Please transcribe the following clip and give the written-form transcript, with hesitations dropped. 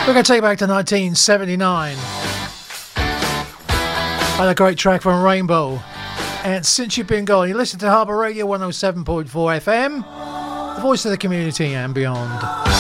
We're going to take you back to 1979. And a great track from Rainbow. And Since You've Been Gone, you listen to Harbour Radio 107.4 FM, the voice of the community and beyond.